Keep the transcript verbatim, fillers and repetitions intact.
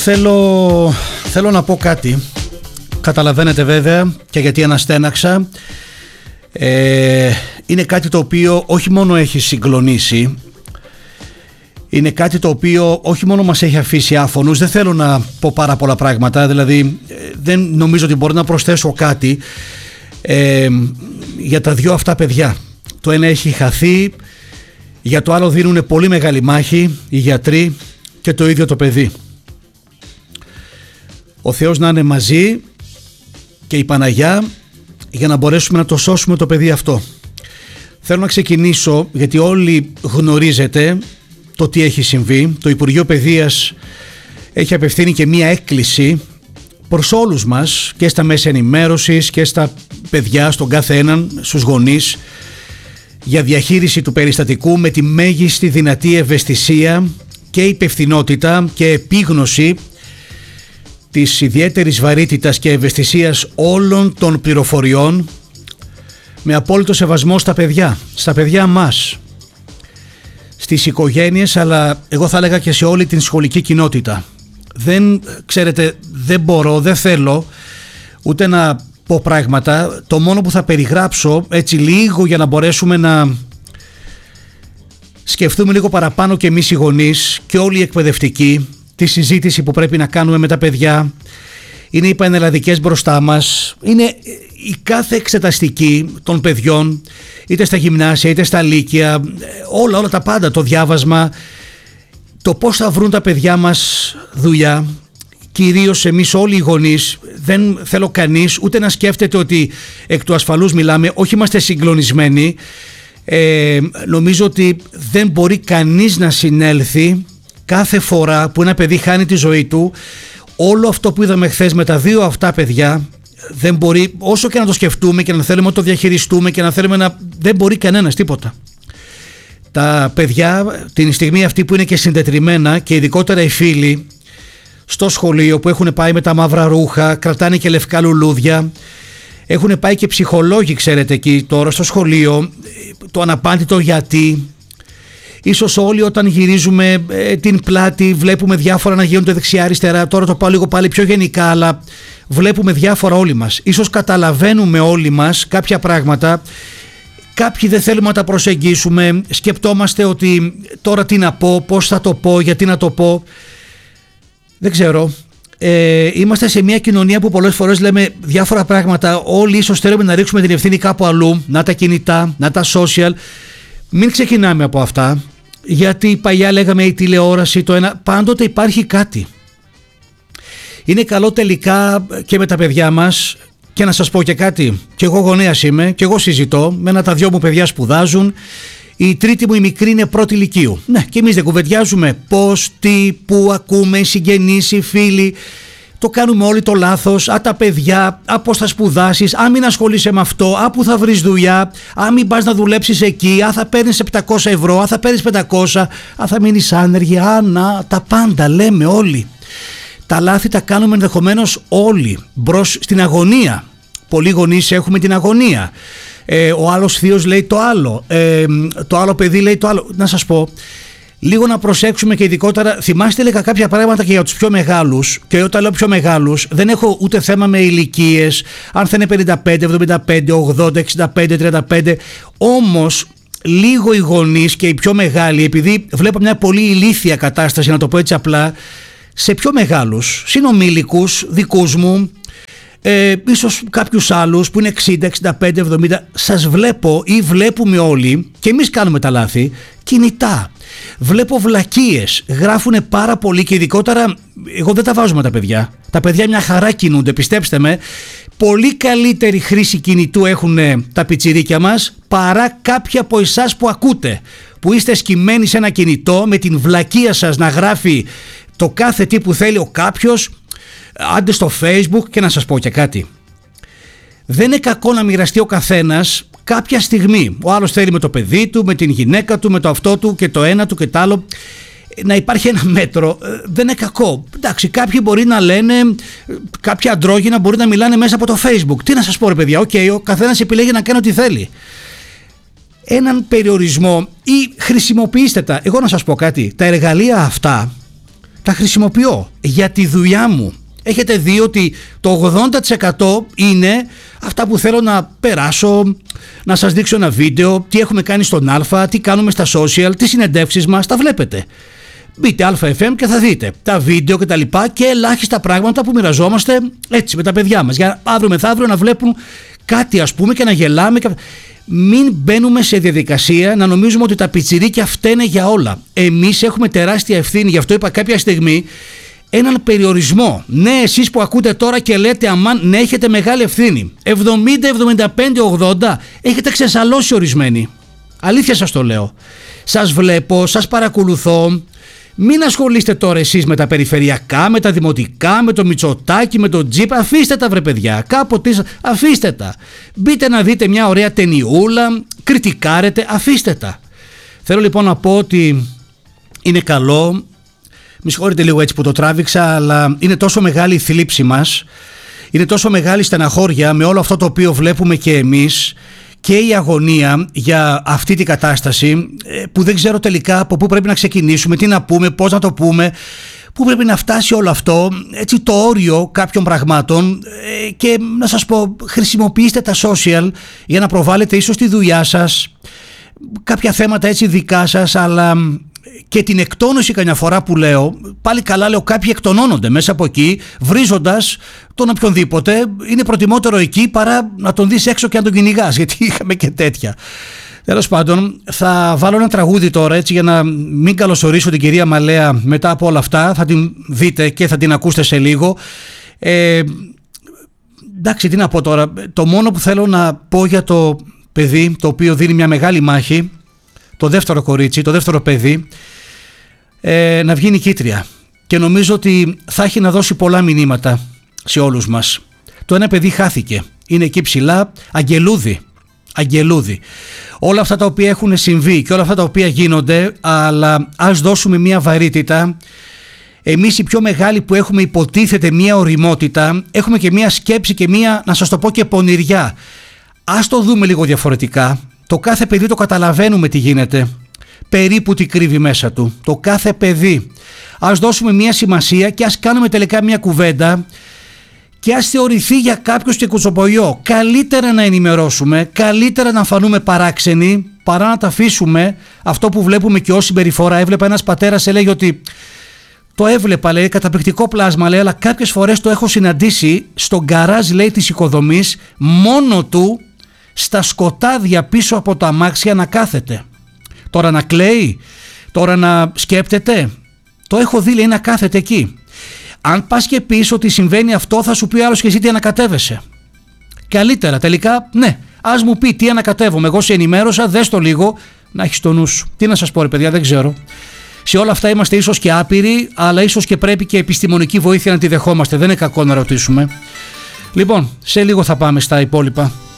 θέλω, θέλω να πω κάτι. Καταλαβαίνετε βέβαια και γιατί αναστέναξα. Ε, είναι κάτι το οποίο όχι μόνο έχει συγκλονίσει, είναι κάτι το οποίο όχι μόνο μας έχει αφήσει άφωνους. Δεν θέλω να πω πάρα πολλά πράγματα, δηλαδή δεν νομίζω ότι μπορώ να προσθέσω κάτι ε, για τα δυο αυτά παιδιά. Το ένα έχει χαθεί, για το άλλο δίνουν πολύ μεγάλη μάχη οι γιατροί και το ίδιο το παιδί. Ο Θεός να είναι μαζί και η Παναγιά για να μπορέσουμε να το σώσουμε το παιδί αυτό. Θέλω να ξεκινήσω, γιατί όλοι γνωρίζετε το τι έχει συμβεί. Το Υπουργείο Παιδείας έχει απευθύνει και μία έκκληση προς όλους μας και στα μέσα ενημέρωσης και στα παιδιά, στον κάθε έναν, στους γονείς, για διαχείριση του περιστατικού με τη μέγιστη δυνατή ευαισθησία και υπευθυνότητα και επίγνωση της ιδιαίτερης βαρύτητας και ευαισθησίας όλων των πληροφοριών, με απόλυτο σεβασμό στα παιδιά, στα παιδιά μας, στις οικογένειες, αλλά εγώ θα έλεγα και σε όλη την σχολική κοινότητα. Δεν, ξέρετε, δεν μπορώ, δεν θέλω ούτε να πω πράγματα. Το μόνο που θα περιγράψω έτσι λίγο για να μπορέσουμε να σκεφτούμε λίγο παραπάνω και εμείς οι γονείς και όλοι οι εκπαιδευτικοί τη συζήτηση που πρέπει να κάνουμε με τα παιδιά, είναι οι πανελλαδικές μπροστά μας, είναι η κάθε εξεταστική των παιδιών, είτε στα γυμνάσια είτε στα λύκεια, όλα, όλα τα πάντα, το διάβασμα, το πώς θα βρουν τα παιδιά μας δουλειά, κυρίως εμείς όλοι οι γονείς. Δεν θέλω κανείς ούτε να σκέφτεται ότι εκ του ασφαλούς μιλάμε, όχι είμαστε συγκλονισμένοι. Ε, νομίζω ότι δεν μπορεί κανείς να συνέλθει κάθε φορά που ένα παιδί χάνει τη ζωή του. Όλο αυτό που είδαμε χθες με τα δύο αυτά παιδιά, δεν μπορεί, όσο και να το σκεφτούμε και να θέλουμε να το διαχειριστούμε και να θέλουμε να... δεν μπορεί κανένας τίποτα. Τα παιδιά την στιγμή αυτή που είναι και συντετριμμένα, και ειδικότερα οι φίλοι στο σχολείο που έχουν πάει με τα μαύρα ρούχα, κρατάνε και λευκά λουλούδια, έχουν πάει και ψυχολόγοι, ξέρετε, εκεί τώρα στο σχολείο, το αναπάντητο γιατί. Ίσως όλοι όταν γυρίζουμε ε, την πλάτη βλέπουμε διάφορα να γίνονται δεξιά-αριστερά. Τώρα το πάω λίγο πάλι πιο γενικά, αλλά βλέπουμε διάφορα όλοι μας. Ίσως καταλαβαίνουμε όλοι μας κάποια πράγματα. Κάποιοι δεν θέλουμε να τα προσεγγίσουμε. Σκεπτόμαστε ότι τώρα τι να πω, πώς θα το πω, γιατί να το πω. Δεν ξέρω. Ε, είμαστε σε μια κοινωνία που πολλές φορές λέμε διάφορα πράγματα. Όλοι ίσως θέλουμε να ρίξουμε την ευθύνη κάπου αλλού. Να τα κινητά, να τα social. Μην ξεκινάμε από αυτά, γιατί παλιά λέγαμε η τηλεόραση, το ένα, πάντοτε υπάρχει κάτι. Είναι καλό τελικά και με τα παιδιά μας, και να σας πω και κάτι, και εγώ γονέας είμαι και εγώ συζητώ, με ένα τα δυο μου παιδιά σπουδάζουν, η τρίτη μου η μικρή είναι πρώτη λυκείου. Ναι, και εμείς δεν κουβεντιάζουμε πώς, τι, πού ακούμε, οι συγγενείς, οι φίλοι. Το κάνουμε όλοι το λάθος. Α, τα παιδιά, α, πώς θα σπουδάσεις, α, μην ασχολείσαι με αυτό, α, που θα βρεις δουλειά, α, μην πας να δουλέψεις εκεί, α, θα παίρνεις επτακόσια ευρώ, α, θα παίρνεις πεντακόσια, α, θα μείνεις άνεργη, α, να, τα πάντα λέμε όλοι. Τα λάθη τα κάνουμε ενδεχομένως όλοι μπρος στην αγωνία. Πολλοί γονείς έχουμε την αγωνία. Ε, ο άλλος θείος λέει το άλλο, ε, το άλλο παιδί λέει το άλλο. Να σας πω, λίγο να προσέξουμε και ειδικότερα, θυμάστε έλεγα κάποια πράγματα και για τους πιο μεγάλους, και όταν λέω πιο μεγάλους δεν έχω ούτε θέμα με ηλικίες, αν θα είναι πενήντα πέντε, εβδομήντα πέντε, ογδόντα, εξήντα πέντε, τριάντα πέντε, όμως λίγο οι γονείς και οι πιο μεγάλοι, επειδή βλέπω μια πολύ ηλίθια κατάσταση, να το πω έτσι απλά, σε πιο μεγάλους συνομήλικους δικούς μου, Ε, ίσως κάποιους άλλους που είναι εξήντα, εξήντα πέντε, εβδομήντα, σας βλέπω ή βλέπουμε όλοι, και εμείς κάνουμε τα λάθη, κινητά. Βλέπω βλακίες, γράφουνε πάρα πολύ, και ειδικότερα εγώ δεν τα βάζω με τα παιδιά. Τα παιδιά μια χαρά κινούνται, πιστέψτε με. Πολύ καλύτερη χρήση κινητού έχουν τα πιτσιρίκια μας παρά κάποια από εσάς που ακούτε, που είστε σκυμμένοι σε ένα κινητό με την βλακεία σας να γράφει το κάθε τι που θέλει ο κάποιος, άντε στο Facebook. Και να σας πω και κάτι, δεν είναι κακό να μοιραστεί ο καθένας κάποια στιγμή. Ο άλλος θέλει με το παιδί του, με την γυναίκα του, με το αυτό του και το ένα του και το άλλο, να υπάρχει ένα μέτρο. Δεν είναι κακό. Εντάξει, κάποιοι μπορεί να λένε, κάποια αντρόγυνα μπορεί να μιλάνε μέσα από το Facebook. Τι να σας πω ρε παιδιά, οκ, okay, ο καθένας επιλέγει να κάνει ό,τι θέλει. Έναν περιορισμό, ή χρησιμοποιήστε τα. Εγώ να σας πω κάτι, τα εργαλεία αυτά, τα χρησιμοποιώ για τη δουλειά μου. Έχετε δει ότι το ογδόντα τοις εκατό είναι αυτά που θέλω να περάσω, να σας δείξω ένα βίντεο, τι έχουμε κάνει στον Α, τι κάνουμε στα social, τις συνεντεύξεις μας, τα βλέπετε. Μπείτε Α Εφ Εμ και θα δείτε τα βίντεο και τα λοιπά και ελάχιστα πράγματα που μοιραζόμαστε έτσι με τα παιδιά μας. Για αύριο μεθαύριο να βλέπουν κάτι ας πούμε και να γελάμε. Μην μπαίνουμε σε διαδικασία να νομίζουμε ότι τα πιτσιρίκια φταίνε για όλα. Εμείς έχουμε τεράστια ευθύνη, γι' αυτό είπα κάποια στιγμή, έναν περιορισμό. Ναι, εσείς που ακούτε τώρα και λέτε αμάν, ναι, έχετε μεγάλη ευθύνη. εβδομήντα, εβδομήντα πέντε, ογδόντα έχετε ξεσαλώσει ορισμένοι. Αλήθεια σας το λέω. Σας βλέπω, σας παρακολουθώ. Μην ασχολείστε τώρα εσείς με τα περιφερειακά, με τα δημοτικά, με το Μητσοτάκι, με το Τζίπ. Αφήστε τα βρε παιδιά, κάποτε αφήστε τα. Μπείτε να δείτε μια ωραία ταινιούλα, κριτικάρετε, αφήστε τα. Θέλω λοιπόν να πω ότι είναι καλό, με συγχωρείτε λίγο έτσι που το τράβηξα, αλλά είναι τόσο μεγάλη η θλίψη μας, είναι τόσο μεγάλη στεναχώρια με όλο αυτό το οποίο βλέπουμε και εμείς, και η αγωνία για αυτή την κατάσταση που δεν ξέρω τελικά από πού πρέπει να ξεκινήσουμε, τι να πούμε, πώς να το πούμε, πού πρέπει να φτάσει όλο αυτό, έτσι το όριο κάποιων πραγμάτων. Και να σας πω, χρησιμοποιήστε τα social για να προβάλλετε ίσως τη δουλειά σας, κάποια θέματα έτσι δικά σας, αλλά και την εκτόνωση καμιά φορά που λέω, πάλι καλά λέω, κάποιοι εκτονώνονται μέσα από εκεί βρίζοντας τον οποιονδήποτε. Είναι προτιμότερο εκεί παρά να τον δεις έξω και να τον κυνηγάς, γιατί είχαμε και τέτοια. Τέλος πάντων, θα βάλω ένα τραγούδι τώρα έτσι για να μην καλωσορίσω την κυρία Μαλέα μετά από όλα αυτά. Θα την δείτε και θα την ακούσετε σε λίγο. ε, Εντάξει, τι να πω τώρα. Το μόνο που θέλω να πω για το παιδί το οποίο δίνει μια μεγάλη μάχη, το δεύτερο κορίτσι, το δεύτερο παιδί, ε, να βγει νικήτρια. Και νομίζω ότι θα έχει να δώσει πολλά μηνύματα σε όλους μας. Το ένα παιδί χάθηκε, είναι εκεί ψηλά, αγγελούδι, αγγελούδι. Όλα αυτά τα οποία έχουν συμβεί και όλα αυτά τα οποία γίνονται, αλλά ας δώσουμε μια βαρύτητα. Εμείς οι πιο μεγάλοι που έχουμε υποτίθεται μια ωριμότητα, έχουμε και μια σκέψη και μια, να σας το πω, και πονηριά. Ας το δούμε λίγο διαφορετικά. Το κάθε παιδί το καταλαβαίνουμε τι γίνεται, περίπου τι κρύβει μέσα του. Το κάθε παιδί. Ας δώσουμε μια σημασία και ας κάνουμε τελικά μια κουβέντα και ας θεωρηθεί για κάποιους και κουτσομπολιό. Καλύτερα να ενημερώσουμε, καλύτερα να φανούμε παράξενοι παρά να τα αφήσουμε αυτό που βλέπουμε και ως συμπεριφορά. Έβλεπα ένας πατέρας, έλεγε ότι το έβλεπα, λέει, καταπληκτικό πλάσμα, λέει, αλλά κάποιες φορές το έχω συναντήσει στον γκαράζ, λέει, της οικοδομής, μόνο του στα σκοτάδια πίσω από τα αμάξια να κάθεται. Τώρα να κλαίει, τώρα να σκέπτεται. Το έχω δει, λέει, να κάθεται εκεί. Αν πας και πεις ότι συμβαίνει αυτό, θα σου πει άλλος και εσύ τι ανακατεύεσαι. Καλύτερα τελικά, ναι, ας μου πει τι ανακατεύομαι. Εγώ σε ενημέρωσα, δες το λίγο, να έχεις το νου σου. Τι να σας πω ρε παιδιά, δεν ξέρω. Σε όλα αυτά είμαστε ίσως και άπειροι, αλλά ίσως και πρέπει και επιστημονική βοήθεια να τη δεχόμαστε. Δεν είναι κακό να ρωτήσουμε. Λοιπόν, σε λίγο θα πάμε στα υπόλοιπα.